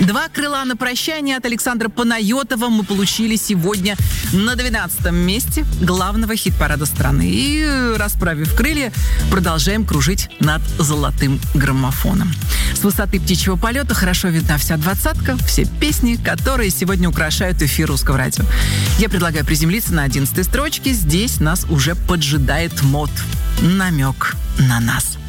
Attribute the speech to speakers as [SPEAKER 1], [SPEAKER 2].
[SPEAKER 1] 2 крыла на прощание от Александра Панайотова мы получили сегодня на 12-м месте главного хит-парада страны. И, расправив крылья, продолжаем кружить над золотым граммофоном. С высоты птичьего полета хорошо видна вся двадцатка, все песни, которые сегодня украшают эфир Русского радио. Я предлагаю приземлиться на 11-й строчке. Здесь нас уже поджидает мод. Намек на нас.